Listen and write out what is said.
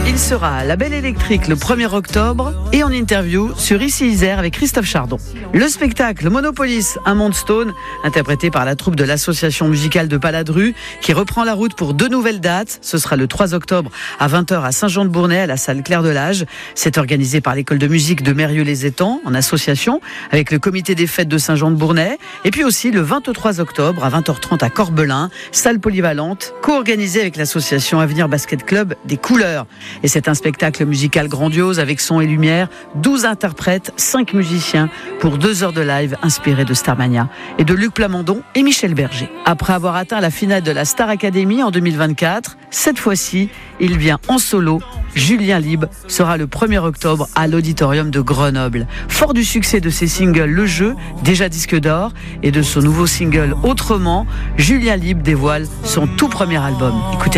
Il sera à la Belle Électrique le 1er octobre et en interview sur Ici Isère avec Christophe Chardon. Le spectacle Monopolis, un monde stone, interprété par la troupe de l'association musicale de Paladru, qui reprend la route pour 2 nouvelles dates. Ce sera le 3 octobre à 20h à Saint-Jean-de-Bournay, à la salle Claire de l'Age. C'est organisé par l'école de musique de Mérieux-les-Étangs, en association avec le comité des fêtes de Saint-Jean-de-Bournay. Et puis aussi le 23 octobre à 20h30 à Corbelin, salle polyvalente, co-organisée avec l'association Avenir Basket Club des Couleurs. Et c'est un spectacle musical grandiose avec son et lumière, 12 interprètes, 5 musiciens pour 2 heures de live inspirés de Starmania et de Luc Plamondon et Michel Berger. Après avoir atteint la finale de la Star Academy en 2024, cette fois-ci, il vient en solo. Julien Libre sera le 1er octobre à l'Auditorium de Grenoble. Fort du succès de ses singles Le Jeu, déjà disque d'or, et de son nouveau single Autrement, Julien Libre dévoile son tout premier album. Écoutez